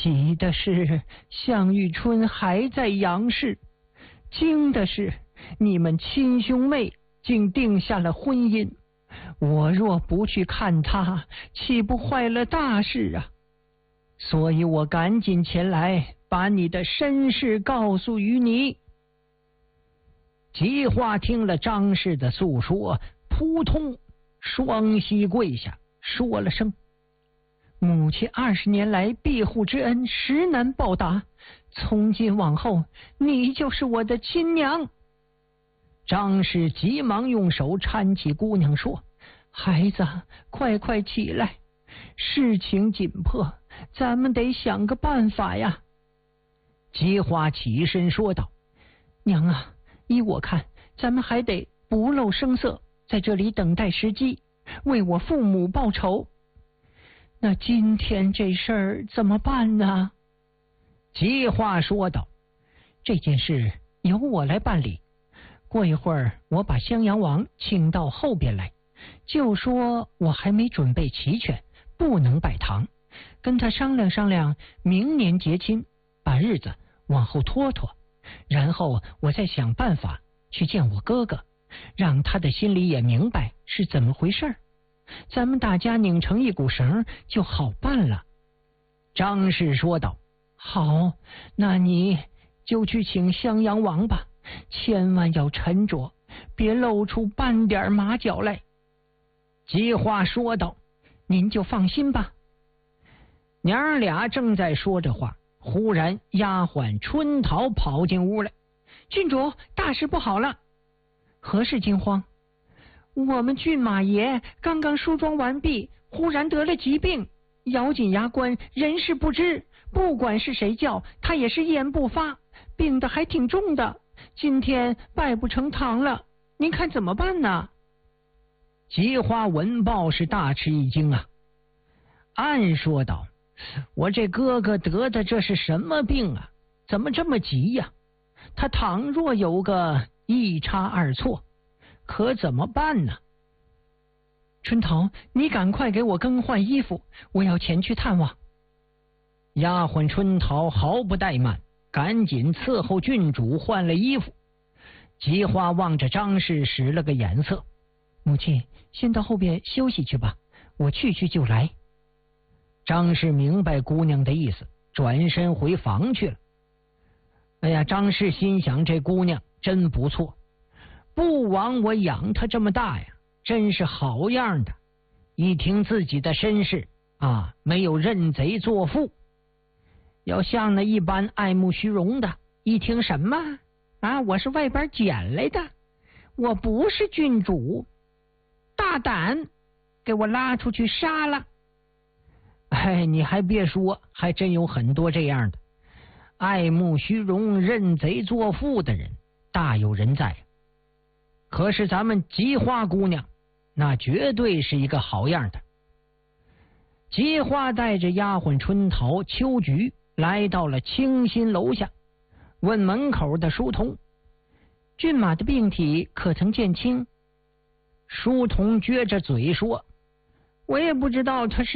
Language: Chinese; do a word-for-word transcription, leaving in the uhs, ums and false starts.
喜的是向玉春还在杨氏，惊的是你们亲兄妹竟定下了婚姻。我若不去看他，岂不坏了大事啊？所以我赶紧前来，把你的身世告诉于你。吉花听了张氏的诉说，扑通双膝跪下，说了声：母亲二十年来庇护之恩，实难报答。从今往后，你就是我的亲娘。张氏急忙用手搀起姑娘，说：孩子，快快起来，事情紧迫，咱们得想个办法呀。吉花起身说道：娘啊，依我看，咱们还得不露声色，在这里等待时机，为我父母报仇。那今天这事儿怎么办呢？吉花说道：这件事由我来办理，过一会儿我把襄阳王请到后边来，就说我还没准备齐全，不能摆堂，跟他商量商量，明年结亲，把日子往后拖拖，然后我再想办法去见我哥哥，让他的心里也明白是怎么回事，咱们大家拧成一股绳就好办了。张氏说道：好，那你就去请襄阳王吧，千万要沉着，别露出半点马脚来。吉花说道：您就放心吧。娘儿俩正在说着话，忽然丫鬟春桃跑进屋来：郡主，大事不好了！何事惊慌？我们郡马爷刚刚梳妆完毕，忽然得了疾病，咬紧牙关，人事不知，不管是谁叫，他也是一言不发，病得还挺重的，今天拜不成堂了，您看怎么办呢？吉花闻报是大吃一惊啊，暗说道：我这哥哥得的这是什么病啊？怎么这么急呀？他倘若有个一差二错，可怎么办呢？春桃，你赶快给我更换衣服，我要前去探望。丫鬟春桃毫不怠慢，赶紧伺候郡主换了衣服。吉花望着张氏使了个眼色：母亲，先到后边休息去吧，我去去就来。张氏明白姑娘的意思，转身回房去了。哎呀，张氏心想，这姑娘真不错，不枉我养她这么大呀，真是好样的。一听自己的身世啊，没有认贼作父，要像那一般爱慕虚荣的，一听什么啊，我是外边捡来的，我不是郡主，大胆给我拉出去杀了。哎，你还别说，还真有很多这样的爱慕虚荣、认贼作父的人，大有人在。可是咱们吉花姑娘，那绝对是一个好样的。吉花带着丫鬟春桃、秋菊来到了清心楼下，问门口的书童：骏马的病体可曾见轻？书童撅着嘴说：我也不知道他是